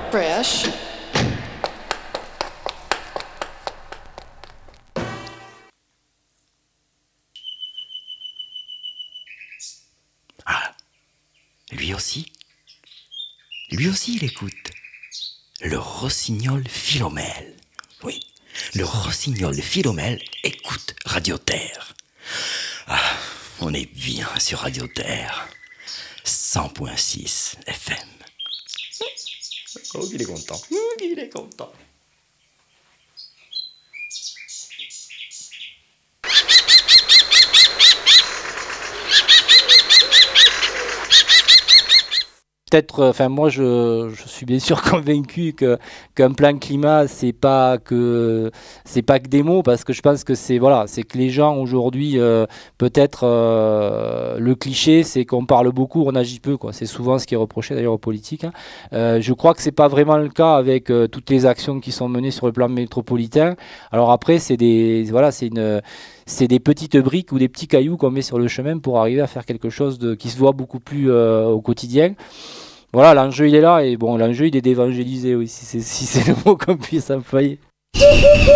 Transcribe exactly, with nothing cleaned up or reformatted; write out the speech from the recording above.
Fresh. Ah, lui aussi Lui aussi il écoute. Le rossignol Philomèle. Oui, le rossignol Philomèle écoute Radio Terre. Ah, on est bien sur Radio Terre. cent point six F M. Oh, il est content. Oh, il est content. Peut-être, enfin moi je, je suis bien sûr convaincu que qu'un plan climat c'est pas que c'est pas que des mots, parce que je pense que c'est voilà c'est que les gens aujourd'hui euh, peut-être euh, le cliché c'est qu'on parle beaucoup, on agit peu quoi. C'est souvent ce qui est reproché d'ailleurs aux politiques. Hein. Euh, je crois que c'est pas vraiment le cas avec euh, toutes les actions qui sont menées sur le plan métropolitain. Alors après c'est des voilà c'est une c'est des petites briques ou des petits cailloux qu'on met sur le chemin pour arriver à faire quelque chose de, qui se voit beaucoup plus euh, au quotidien. Voilà, l'enjeu il est là, et bon, l'enjeu il est d'évangéliser, oui, si c'est, si c'est le mot qu'on puisse employer.